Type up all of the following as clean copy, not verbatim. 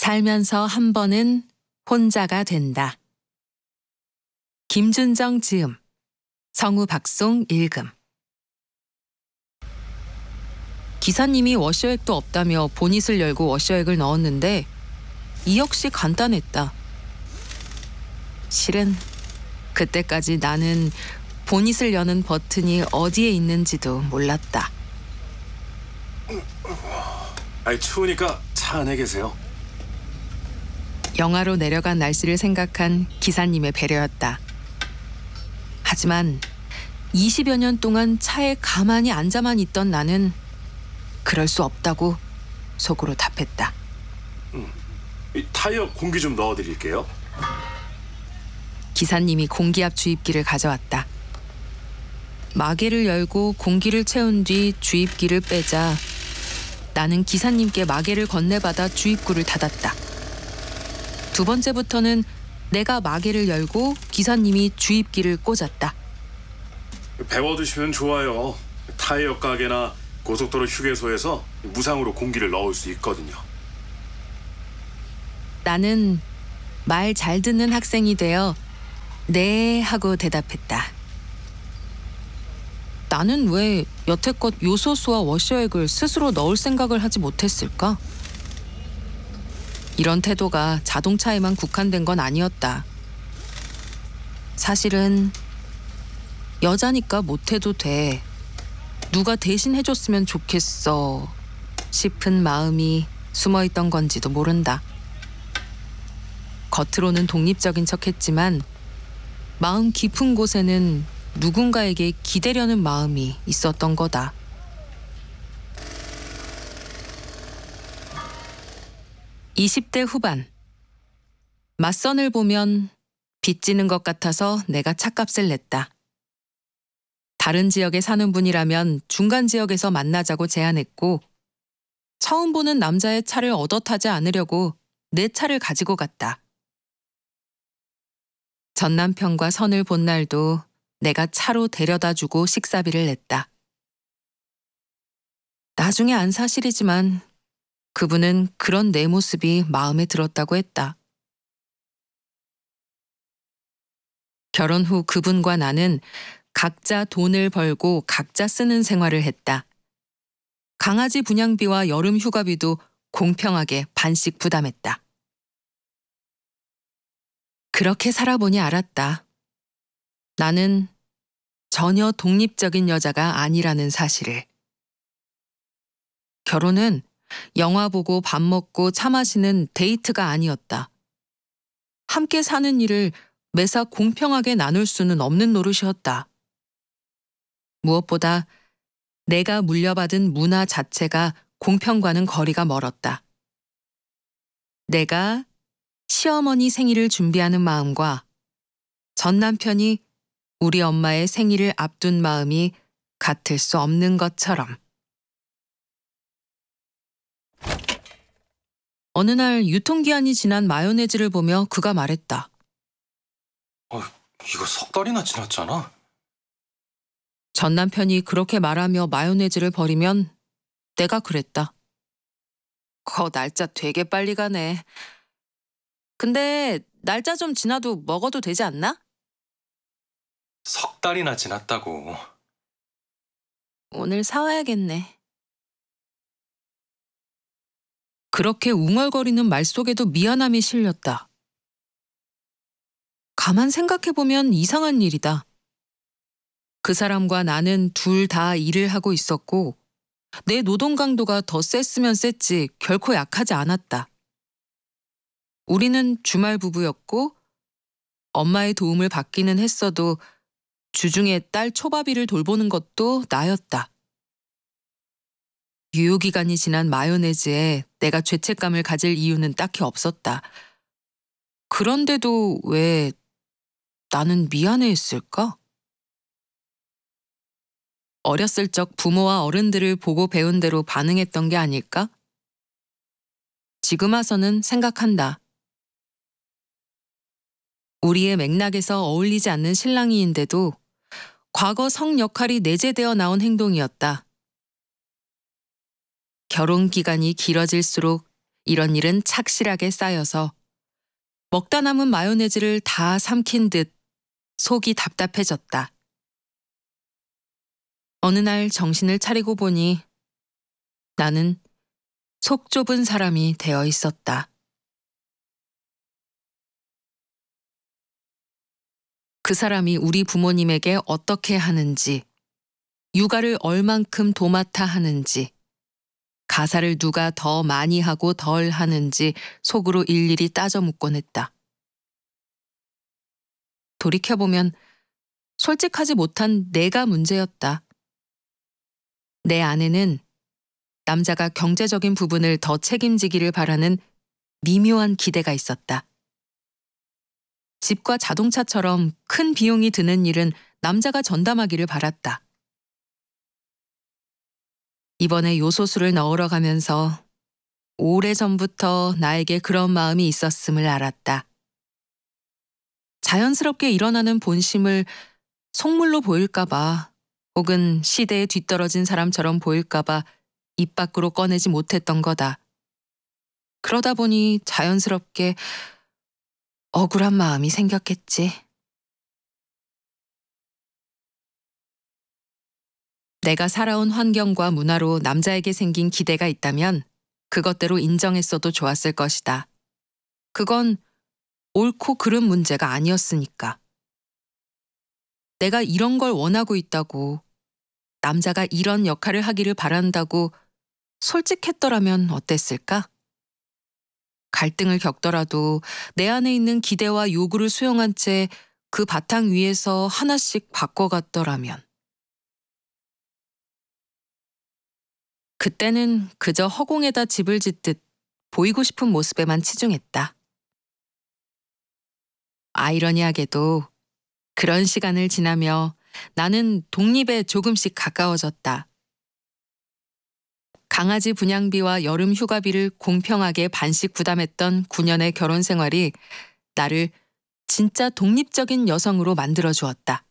살면서 한 번은 혼자가 된다. 김준정 지음, 성우 박송 읽음. 기사님이 워셔액도 없다며 보닛을 열고 워셔액을 넣었는데 이 역시 간단했다. 실은 그때까지 나는 보닛을 여는 버튼이 어디에 있는지도 몰랐다. 추우니까 차 안에 계세요. 영하로 내려간 날씨를 생각한 기사님의 배려였다. 하지만 20여 년 동안 차에 가만히 앉아만 있던 나는 그럴 수 없다고 속으로 답했다. 이 타이어 공기 좀 넣어드릴게요. 기사님이 공기압 주입기를 가져왔다. 마개를 열고 공기를 채운 뒤 주입기를 빼자 나는 기사님께 마개를 건네받아 주입구를 닫았다. 두 번째부터는 내가 마개를 열고 기사님이 주입기를 꽂았다. 배워두시면 좋아요. 타이어 가게나 고속도로 휴게소에서 무상으로 공기를 넣을 수 있거든요. 나는 말 잘 듣는 학생이 되어 네 하고 대답했다. 나는 왜 여태껏 요소수와 워셔액을 스스로 넣을 생각을 하지 못했을까? 이런 태도가 자동차에만 국한된 건 아니었다. 사실은 여자니까 못해도 돼. 누가 대신 해줬으면 좋겠어 싶은 마음이 숨어있던 건지도 모른다. 겉으로는 독립적인 척했지만 마음 깊은 곳에는 누군가에게 기대려는 마음이 있었던 거다. (20대) 후반. 맞선을 보면 빚지는 것 같아서 내가 차값을 냈다. 다른 지역에 사는 분이라면 중간 지역에서 만나자고 제안했고 처음 보는 남자의 차를 얻어 타지 않으려고 내 차를 가지고 갔다. 전 남편과 선을 본 날도 내가 차로 데려다주고 식사비를 냈다. 나중에 안 사실이지만 그분은 그런 내 모습이 마음에 들었다고 했다. 결혼 후 그분과 나는 각자 돈을 벌고 각자 쓰는 생활을 했다. 강아지 분양비와 여름 휴가비도 공평하게 반씩 부담했다. 그렇게 살아보니 알았다. 나는 전혀 독립적인 여자가 아니라는 사실을. 결혼은 영화 보고 밥 먹고 차 마시는 데이트가 아니었다. 함께 사는 일을 매사 공평하게 나눌 수는 없는 노릇이었다. 무엇보다 내가 물려받은 문화 자체가 공평과는 거리가 멀었다. 내가 시어머니 생일을 준비하는 마음과 전 남편이 우리 엄마의 생일을 앞둔 마음이 같을 수 없는 것처럼. 어느 날 유통기한이 지난 마요네즈를 보며 그가 말했다. 이거 석 달이나 지났잖아. 전 남편이 그렇게 말하며 마요네즈를 버리면 내가 그랬다. 거 날짜 되게 빨리 가네. 근데 날짜 좀 지나도 먹어도 되지 않나? 석 달이나 지났다고. 오늘 사와야겠네. 그렇게 웅얼거리는 말 속에도 미안함이 실렸다. 가만 생각해보면 이상한 일이다. 그 사람과 나는 둘 다 일을 하고 있었고 내 노동 강도가 더 셌으면 셌지 결코 약하지 않았다. 우리는 주말 부부였고 엄마의 도움을 받기는 했어도 주중에 딸 초밥이를 돌보는 것도 나였다. 유효기간이 지난 마요네즈에 내가 죄책감을 가질 이유는 딱히 없었다. 그런데도 왜 나는 미안해했을까? 어렸을 적 부모와 어른들을 보고 배운 대로 반응했던 게 아닐까? 지금 와서는 생각한다. 우리의 맥락에서 어울리지 않는 신랑이인데도 과거 성 역할이 내재되어 나온 행동이었다. 결혼 기간이 길어질수록 이런 일은 착실하게 쌓여서 먹다 남은 마요네즈를 다 삼킨 듯 속이 답답해졌다. 어느 날 정신을 차리고 보니 나는 속 좁은 사람이 되어 있었다. 그 사람이 우리 부모님에게 어떻게 하는지, 육아를 얼만큼 도맡아 하는지, 가사를 누가 더 많이 하고 덜 하는지 속으로 일일이 따져 묻곤 했다. 돌이켜보면 솔직하지 못한 내가 문제였다. 내 안에는 남자가 경제적인 부분을 더 책임지기를 바라는 미묘한 기대가 있었다. 집과 자동차처럼 큰 비용이 드는 일은 남자가 전담하기를 바랐다. 이번에 요소수를 넣으러 가면서 오래전부터 나에게 그런 마음이 있었음을 알았다. 자연스럽게 일어나는 본심을 속물로 보일까봐 혹은 시대에 뒤떨어진 사람처럼 보일까봐 입 밖으로 꺼내지 못했던 거다. 그러다 보니 자연스럽게 억울한 마음이 생겼겠지. 내가 살아온 환경과 문화로 남자에게 생긴 기대가 있다면 그것대로 인정했어도 좋았을 것이다. 그건 옳고 그른 문제가 아니었으니까. 내가 이런 걸 원하고 있다고, 남자가 이런 역할을 하기를 바란다고 솔직했더라면 어땠을까? 갈등을 겪더라도 내 안에 있는 기대와 요구를 수용한 채 그 바탕 위에서 하나씩 바꿔갔더라면. 그때는 그저 허공에다 집을 짓듯 보이고 싶은 모습에만 치중했다. 아이러니하게도 그런 시간을 지나며 나는 독립에 조금씩 가까워졌다. 강아지 분양비와 여름 휴가비를 공평하게 반씩 부담했던 9년의 결혼 생활이 나를 진짜 독립적인 여성으로 만들어 주었다.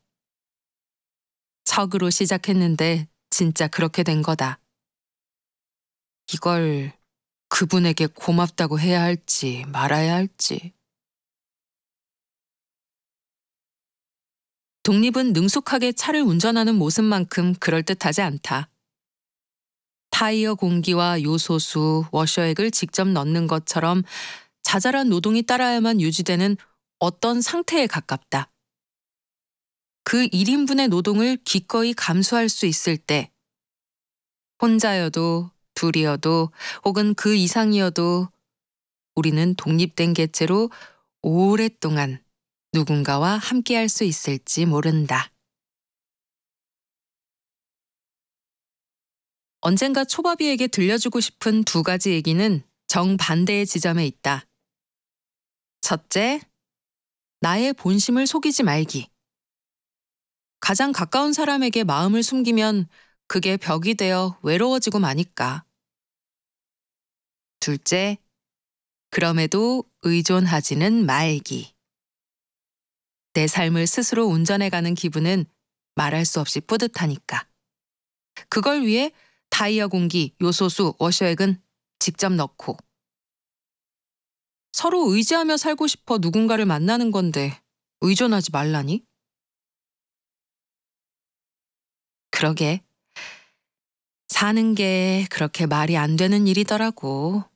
척으로 시작했는데 진짜 그렇게 된 거다. 이걸 그분에게 고맙다고 해야 할지 말아야 할지. 독립은 능숙하게 차를 운전하는 모습만큼 그럴듯하지 않다. 타이어 공기와 요소수, 워셔액을 직접 넣는 것처럼 자잘한 노동이 따라야만 유지되는 어떤 상태에 가깝다. 그 1인분의 노동을 기꺼이 감수할 수 있을 때, 혼자여도 둘이어도 혹은 그 이상이어도 우리는 독립된 개체로 오랫동안 누군가와 함께할 수 있을지 모른다. 언젠가 초밥이에게 들려주고 싶은 두 가지 얘기는 정반대의 지점에 있다. 첫째, 나의 본심을 속이지 말기. 가장 가까운 사람에게 마음을 숨기면 그게 벽이 되어 외로워지고 마니까. 둘째, 그럼에도 의존하지는 말기. 내 삶을 스스로 운전해가는 기분은 말할 수 없이 뿌듯하니까. 그걸 위해 타이어 공기, 요소수, 워셔액은 직접 넣고. 서로 의지하며 살고 싶어 누군가를 만나는 건데 의존하지 말라니? 그러게. 사는 게 그렇게 말이 안 되는 일이더라고.